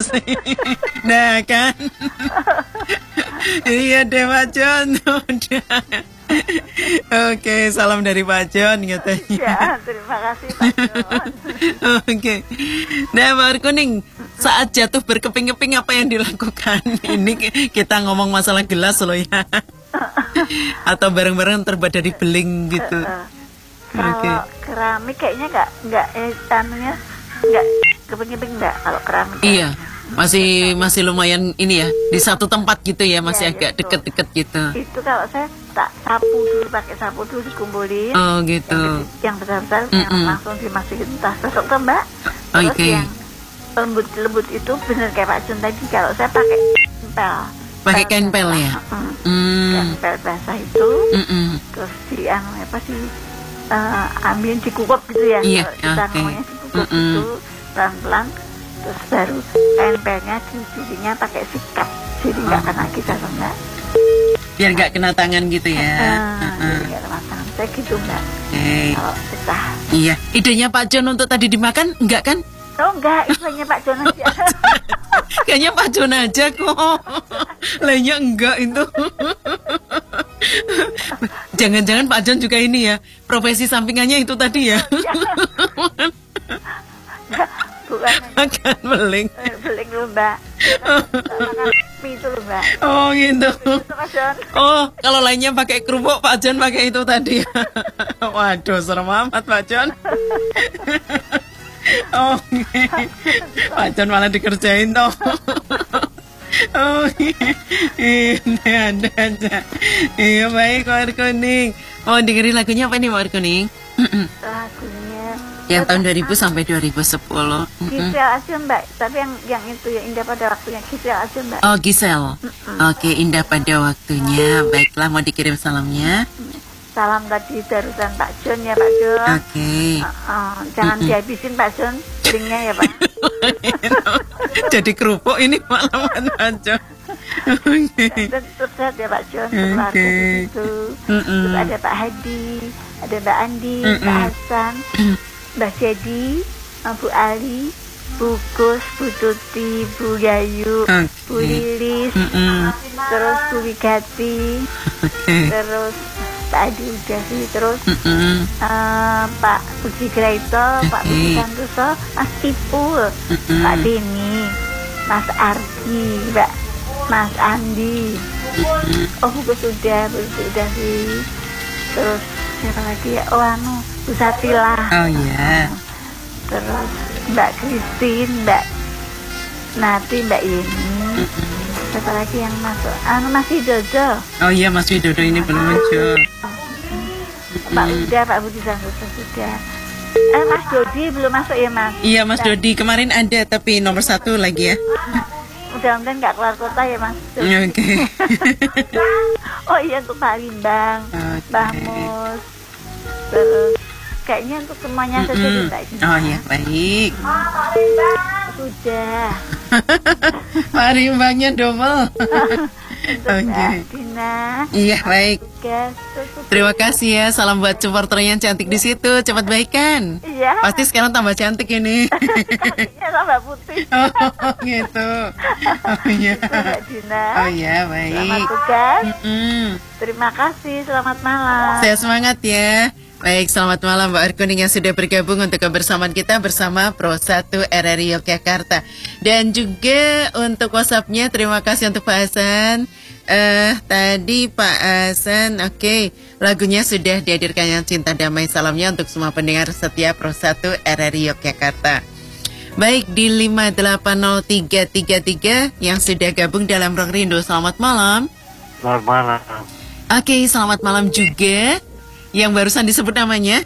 Nah kan. Iya deh Pak Jon. Udah. Oke, salam dari Pak Jon katanya. Ya, terima kasih Pak Jon. Oke. Nah, Mawar Kuning, saat jatuh berkeping-keping apa yang dilakukan? Ini kita ngomong masalah gelas loh ya. Atau barang-barang terbuat dari beling gitu. Kalau keramik kayaknya enggak keping-keping enggak kalau keramik. Iya. Masih lumayan ini ya, di satu tempat gitu ya, masih agak deket-deket gitu. Itu kalau saya tak sapu dulu, pakai sapu dulu dikumpulin. Oh gitu. Yang besar-besar yang langsung dimasukin tas sosok tuh Mbak. Terus yang lembut-lembut itu bener kayak Pak Jon tadi, kalau saya pakai penpel. Pakai penpel ya? Penpel basah itu, terus ambil dikukup gitu ya. Iya, kita ngomongnya dikukup gitu, pelan-pelan. Terus baru penpelnya diisinya pakai sikat, jadi nggak kena kita Mbak. Biar nggak kena tangan gitu ya. Jadi nggak kena tangan, saya gitu Mbak. Kalau pecah. Iya, idenya Pak Jon untuk tadi dimakan enggak kan? Oh enggak, idenya Pak Jon aja. Kayaknya Pak Jon aja kok. Lainnya enggak itu. Jangan-jangan Pak Jon juga ini ya, profesi sampingannya itu tadi ya. Bukan makan beling. Beling loh Mbak. Makan mie itu loh Mbak. Oh gitu. Pak Jon. Oh, kalau lainnya pakai kerupuk, Pak Jon pakai itu tadi. Waduh, serem amat Pak Jon. Oke. Pak Jon malah dikerjain toh. Oh, ini ada aja. Iya baik, Mawar Kuning. Mau dengerin lagunya apa nih Mawar Kuning? Lagunya yang tahun 2000 sampai 2010. Gisel aja Mbak, tapi yang itu ya Indah Pada Waktunya, Gisel aja Mbak. Oh Gisel. Oke, Indah Pada Waktunya. Baiklah, mau dikirim salamnya. Salam tadi barusan Pak Jon ya Pak Jon. Oke. Jangan dihabisin Pak Jon linknya ya Pak. Jadi kerupuk ini malaman Pak Jon. Tetap sehat ya Pak Jon. Keluarga itu. Terus ada Pak Hadi, ada Mbak Andi, Pak Hasan, Mbak Jadi, Bu Ali, Bu Gus, Bu Tuti, Bu Yayu, Bu Lilis, terus Bu Wigati, terus Pak Adi udah sih, terus Pak Budi Graito, Pak Budi Santoso, Mas Ipul, Pak Deni, Mas Ardi, Mas Andi. Oh Bu sudah sih. Terus siapa lagi ya? Oh Bu Satila. Oh iya. Terus Mbak Christine, Mbak Nati, Mbak Yeni. Siapa lagi yang masuk? Mas Widodo. Oh iya, Mas Widodo ini belum muncul. Pak Budi Santoso sudah. Mas Dodi belum masuk ya Mas? Iya Mas Dodi, kemarin ada tapi nomor 1 lagi ya. Mudah-mudahan nggak keluar kota ya Mas. Oke. Oh iya, untuk Pak Limbang, Mbah Mus. Terus kayaknya untuk semuanya saja kita. Oh iya, baik. Sudah. Pak Limbangnya double. Oke. Dina. Iya, baik. Terima kasih ya, salam buat supporternya yang cantik di situ, cepat baikan. Iya. Pasti sekarang tambah cantik ini. Cantiknya tambah putih. Oh gitu. Oh iya. Dina. Oh iya, baik. Selamat tugas. Terima kasih, selamat malam. Saya semangat ya. Baik, selamat malam Mbak Kuning yang sudah bergabung untuk kebersamaan kita bersama Pro 1 RRI Yogyakarta. Dan juga untuk WhatsApp-nya, terima kasih untuk Pak Hasan. Tadi Pak Hasan, oke, lagunya sudah dihadirkan yang Cinta Damai. Salamnya untuk semua pendengar setia Pro 1 RRI Yogyakarta. Baik, di 580333 yang sudah gabung dalam Ruang Rindu. Selamat malam. Selamat malam. Oke, selamat malam juga. Yang barusan disebut namanya?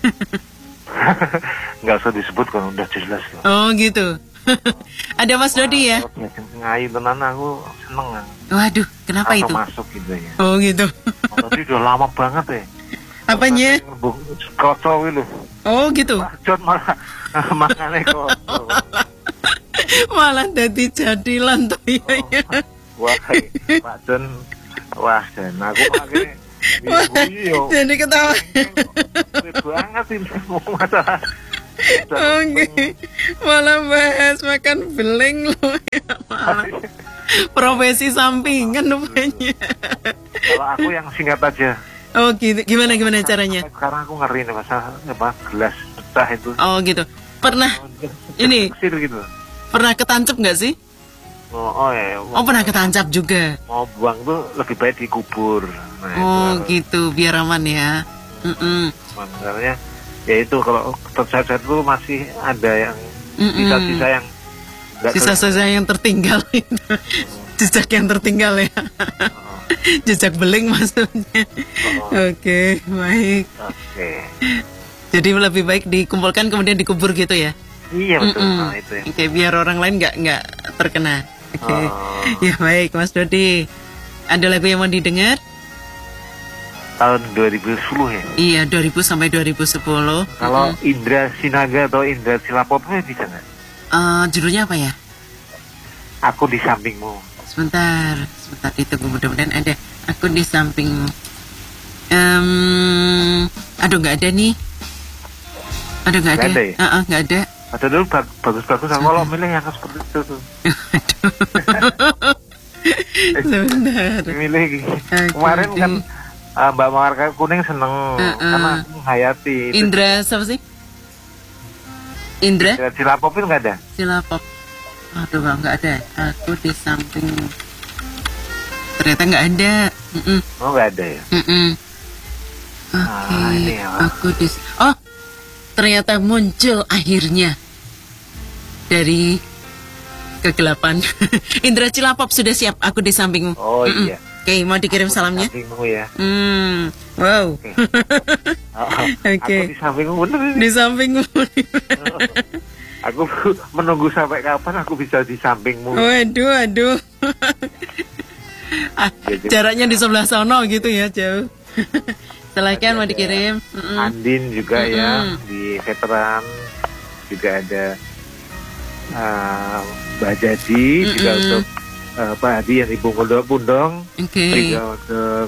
Nggak usah disebut kan, udah jelas loh. Oh gitu. Ada Mas Dodi ya? Ngayu tenan, aku seneng. Waduh, kenapa itu? Masuk gitu ya. Oh gitu. Tadi udah lama banget ya. Apanya? Kocok itu. Oh gitu. Jon malah makannya kocok. Malah jadilan tuh ya. Wah, Pak Jon. Wah, dan aku pakai. Jadi ketawa. Banget ini masalah Oke, malah bahas makan beling loh ya, malah profesi sampingan rupanya. Kalau aku yang singkat aja. Oh gitu, gimana caranya? Sekarang aku ngeri nih masalah gelas pecah itu. Oh gitu, pernah ini Kecil gitu. pernah ketancap nggak sih? Oh ya. Oh pernah ketancap juga. Mau buang tuh lebih baik dikubur. Nah, Oh itu gitu, biar aman ya. sebenarnya ya itu kalau tercacat itu masih ada yang sisa-sisa yang nggak Sisa-sisa yang tertinggal itu. Jejak yang tertinggal ya. Jejak beling maksudnya. Oke, baik. Oke. Jadi lebih baik dikumpulkan kemudian dikubur gitu ya. Iya betul. Nah, itu ya. Oke, biar orang lain nggak terkena. Oke. Oh. Ya baik, Mas Dodi. Ada lagu yang mau didengar? Tahun 2010 ya. Iya, 2000 sampai 2010. Kalau Indra Sinaga atau Indra Silapopnya bisa nggak? Judulnya apa ya? Aku di sampingmu. Sebentar ditunggu, mudah-mudahan ada. Aku di sampingmu. Aduh nggak ada nih. Aduh nggak ada. Nggak ada ya? Nggak ada. Ada dulu bagus-bagus. Kalau milih yang seperti itu tuh. Sebentar. Milih kemarin kan Mbak Mawar Kuning seneng karena menghayati. Indra siapa sih? Indra? Indra Silapop itu nggak ada. Silapop. Aduh nggak ada. Aku di sampingmu. Ternyata nggak ada. Oh nggak ada ya. Oke. Ini ya, Pak. Aku di. Oh, ternyata muncul akhirnya dari kegelapan. Indra Cilapop sudah siap. Aku di sampingmu. Oh iya. Oke, mau dikirim Aku salamnya? Di sampingmu ya. Wow. Oke. Oke. Aku di sampingmu bener ini. Di sampingmu. Aku menunggu sampai kapan aku bisa di sampingmu. Waduh. Jaraknya di sebelah sono gitu ya, jauh. Silahkan mau dikirim. Andin juga ya di veteran, juga ada Mbak Jadi juga untuk Pak Hadi yang Ibu Pundong, Oke. juga untuk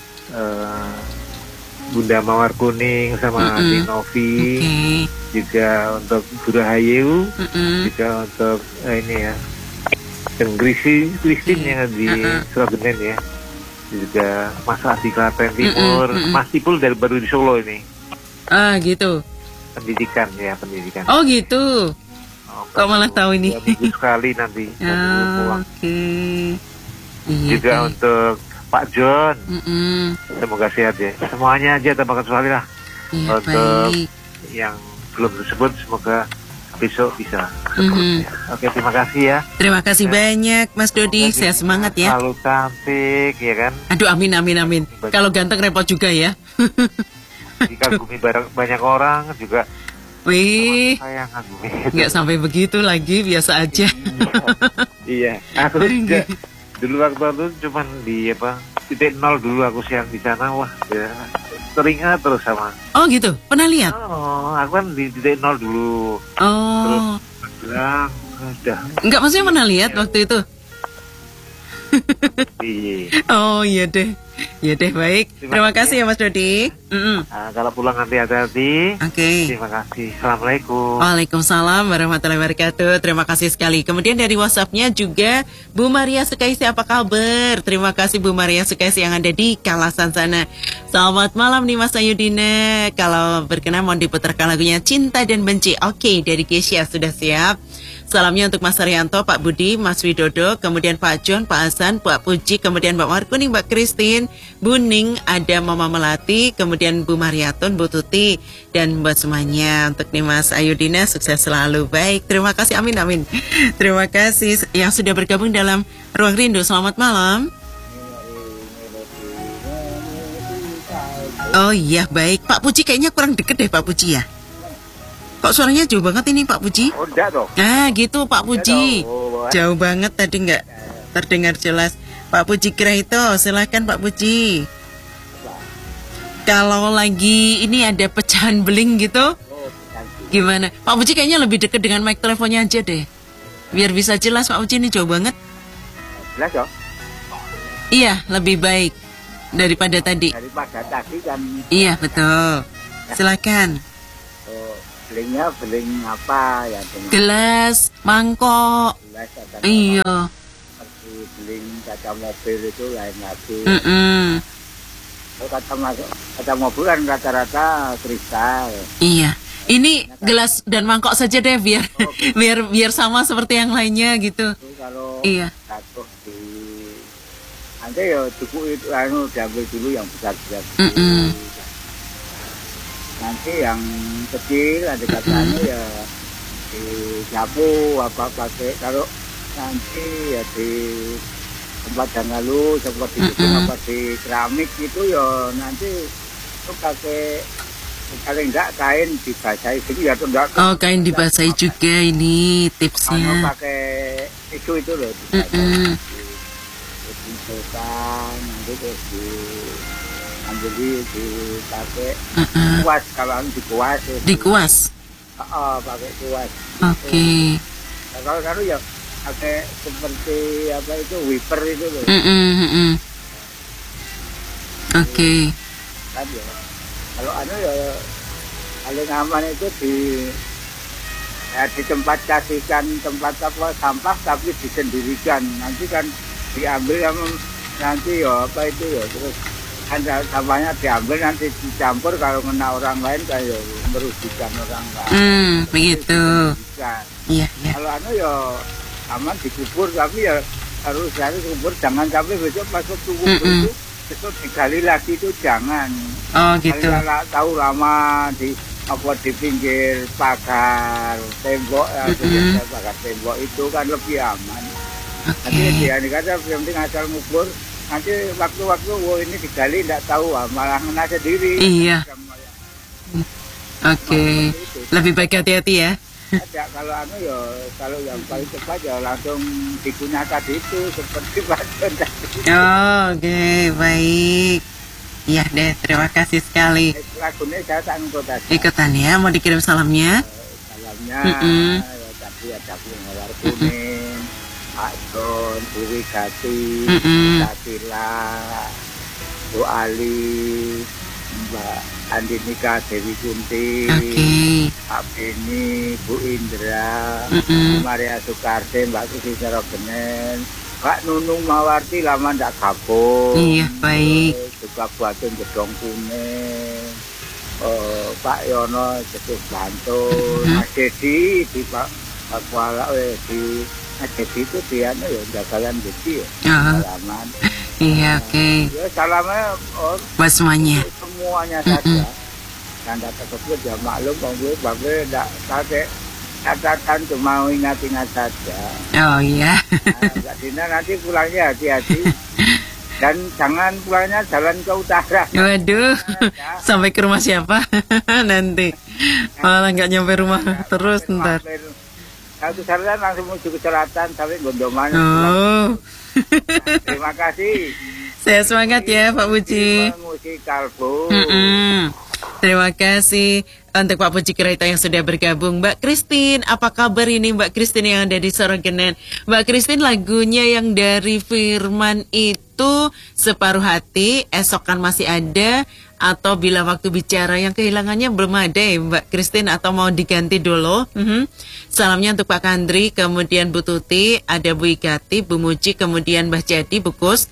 Bunda Mawar Kuning sama Adi Novi, juga untuk Bu Rahayu, juga untuk ini ya, dan Christine yang di Sragen ya, juga Mas Adi Klaten Timur, Mas Tipul baru di Solo ini. Gitu. Pendidikan. Oh gitu. Kok malah tahu ini? 2 minggu sekali nanti. Oke. Iya, juga untuk Pak John. Semoga sehat ya. Semuanya aja tambah kecuali lah. Iya, untuk baik. yang belum disebut semoga besok bisa sebut ya. Oke, terima kasih ya. Terima kasih banyak Mas Dodi. Saya semangat ya. Selalu cantik ya kan. Aduh amin. Kalau ganteng repot juga ya. Dikagumi banyak orang juga. Wih, Saya ngagumi. nggak sampai begitu lagi, biasa aja. Iya, aku juga dulu waktu itu cuman di titik nol dulu aku siang di sana, wah ya, teringat terus sama. Oh gitu, pernah lihat? Oh, aku kan di titik nol dulu. Oh, Terus bilang udah. nggak, maksudnya pernah lihat waktu itu? Iya. Oh iya deh baik. Terima kasih ya Mas Dodi. Kalau pulang nanti hati-hati. Oke. Terima kasih. Assalamualaikum. Waalaikumsalam warahmatullahi wabarakatuh. Terima kasih sekali. Kemudian dari WhatsApp-nya juga Bu Maria Sukaisi, apa kabar? Terima kasih Bu Maria Sukaisi yang ada di Kalasan sana. Selamat malam nih Mas Ayudina. Kalau berkenan mohon diputarkan lagunya Cinta dan Benci. Oke, dari Kesia sudah siap. Salamnya untuk Mas Arianto, Pak Budi, Mas Widodo, kemudian Pak John, Pak Hasan, Pak Puji, kemudian Mbak Mawar Kuning, Mbak Christine, Bu Ning, ada Mama Melati, kemudian Bu Mariatun, Bu Tuti, dan buat semuanya. Untuk nih Mas Ayudina, sukses selalu. Baik, terima kasih, amin. Terima kasih yang sudah bergabung dalam Ruang Rindu. Selamat malam. Oh iya, baik. Pak Puji kayaknya kurang deket deh Pak Puji ya. Kok suaranya jauh banget ini Pak Puji? Oh, enggak dong. Nah gitu Pak Puji. dong. Jauh banget tadi nggak terdengar jelas. Pak Puji kira itu, silakan Pak Puji. Kalau lagi ini ada pecahan beling gitu, gimana? Pak Puji kayaknya lebih dekat dengan mic teleponnya aja deh. Biar bisa jelas Pak Puji, ini jauh banget. Jelas ya? Iya, lebih baik daripada tadi. Daripada tadi kan. Iya, betul. Silakan. beling apa ya? Gelas, mangkok. Gelas ada. Iya. Seperti beling kaca mobil itu lain lagi. Kalau kaca mobil kan rata-rata kristal. Iya. Ini gelas dan mangkok saja deh biar biar sama seperti yang lainnya gitu. Kalau jatuh di nanti ya cukup itu diambil dulu yang besar-besar. Nanti yang kecil ada katanya ya disapu apa pakai kalau nanti ya di tempat jangalu seperti itu apa di keramik itu ya nanti itu pakai paling enggak kain dibasahi gitu ya tuh enggak. Oh, kain dibasahi juga ini tipsnya. Kalau pakai tisu itu loh dibutuhkan nanti terus diambil dipakai kuas kalau dikuas. Dikuas. Pakai kuas. Oke. Kalau ya pakai seperti apa itu wiper itu loh. Oke. Kan ya. Kalau ya paling aman itu di tempat kasihkan tempat apa sampah tapi disendirikan nanti kan diambil yang nanti ya apa itu ya terus kan sampahnya diambil nanti dicampur kalau kena orang lain kayak merugikan orang lain. Begitu. Iya. Kalau ya aman dikubur tapi ya harus kubur jangan sampai besok pas kubur itu besok digali lagi itu jangan. Oh gitu. Kalau tahu lama di pinggir pagar tembok pagar tembok itu kan lebih aman. Nanti dia kata yang penting asal ngubur nanti waktu-waktu ini digali tidak tahu malah kena sendiri. Iya. Oke. Lebih baik hati-hati ya. Ada kalau yang paling cepat ya langsung digunakan itu seperti batu tadi. Oke, baik. Iya deh, terima kasih sekali. Lagunya saya tak ngikut ikutan ya, mau dikirim salamnya? Salamnya, tapi ada Mawar Kuning, Pak Don, Dewi Gati, Satila, Bu Ali, Mbak Andinika Dewi Kunti, Pak Beni, Bu Indra, Bu Maria Soekardi, Mbak Susi Sarogenen, Pak Nunung Mawarti lama ndak gabung. Iya, baik. Juga Buatun Gedong Kuning. Pak Yono Jeduk Bantul. Mas Dedi di Pak Kuala di Mas Dedi itu dia ya jagalan Dedi ya. Salaman. Iya, oke. Ya salamnya buat semuanya. Semuanya saja. Dan data tersebut ya maklum Bang gue enggak pakai catatan cuma ingat-ingat saja. Oh iya. Mbak Dina nanti pulangnya hati-hati dan jangan pulangnya jalan ke utara. Waduh, sampai ke rumah siapa nanti? Malah nggak nyampe rumah terus ntar. Kalau ke selatan langsung menuju ke selatan sampai Gondoman. Oh. Terima kasih. Saya semangat ya Pak Puji. Musik kalbu. Terima kasih untuk Pak Puji Kereta yang sudah bergabung. Mbak Christine, apa kabar ini Mbak Christine yang ada di Sorogenen? Mbak Christine, lagunya yang dari Firman itu Separuh Hati, Esok Kan Masih Ada, atau Bila Waktu Bicara, yang kehilangannya belum ada ya Mbak Christine, atau mau diganti dulu? Salamnya untuk Pak Kandri, kemudian Bu Tuti, ada Bu Igati, Bu Muji, kemudian Mbah Jadi, Bu Kus,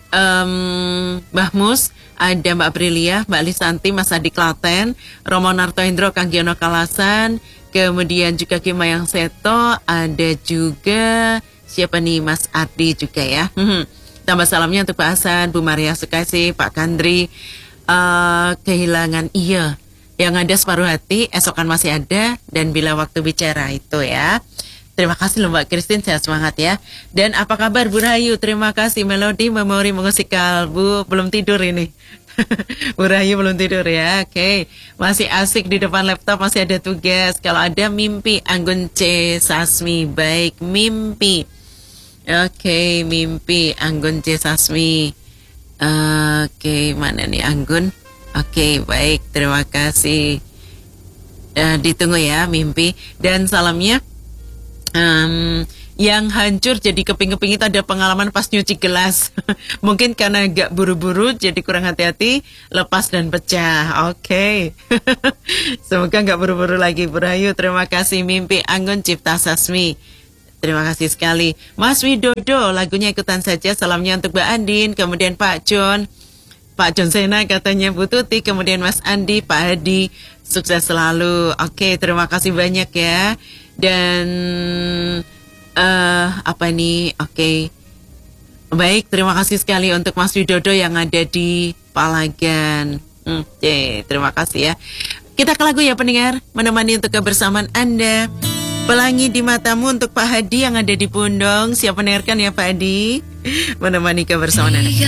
Mbah Mus, ada Mbak Aprilia, Mbak Lisanti, Mas Adi Klaten, Romo Narto Hendro, Kang Giono Kalasan, kemudian juga Kimayang Seto, ada juga siapa nih Mas Adi juga ya. Tambah salamnya untuk Pak Hasan, Bu Maria Sukasi, Pak Kandri, kehilangan iya, yang ada Separuh Hati, Esok Kan Masih Ada, dan Bila Waktu Bicara itu ya. Terima kasih loh Mbak Christine, sehat semangat ya. Dan apa kabar Bu Rahayu? Terima kasih. Melodi Memori Mengusik Kalbu. Belum tidur ini. Bu Rahayu belum tidur ya. Oke. Masih asik di depan laptop, masih ada tugas. Kalau ada mimpi, Anggun C. Sasmi. Baik, mimpi. Oke, mimpi Anggun C. Sasmi. Oke, mana nih Anggun? Oke, baik. Terima kasih. Ditunggu ya mimpi. Dan salamnya yang hancur jadi keping-keping itu ada pengalaman pas nyuci gelas. Mungkin karena gak buru-buru jadi kurang hati-hati, lepas dan pecah. Oke. Semoga gak buru-buru lagi, Bu Rahayu. Terima kasih Mimpi Anggun Cipta Sasmi. Terima kasih sekali. Mas Widodo, lagunya ikutan saja. Salamnya untuk Mbak Andin, kemudian Pak John Sena katanya Bu Tuti, kemudian Mas Andi, Pak Hadi, sukses selalu. Oke, terima kasih banyak ya. Dan apa nih? Oke. Baik, terima kasih sekali untuk Mas Widodo yang ada di Palagan. Oke, terima kasih ya. Kita ke lagu ya pendengar, menemani untuk kebersamaan Anda. Pelangi di matamu untuk Pak Hadi yang ada di Pundong. Siap mendengarkan ya Pak Hadi? Menemani kebersamaan Anda.